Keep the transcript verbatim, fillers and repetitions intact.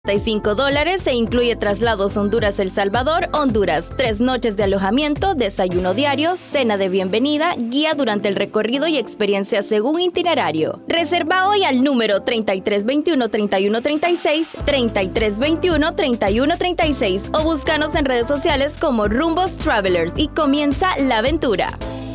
cinco dólares se incluye traslados Honduras-El Salvador, Honduras, tres noches de alojamiento, desayuno diario, cena de bienvenida, guía durante el recorrido y experiencia según itinerario. Reserva hoy al número treinta y tres veintiuno, treinta y uno treinta y seis, treinta y tres veintiuno, treinta y uno treinta y seis o búscanos en redes sociales como Rumbos Travelers y comienza la aventura.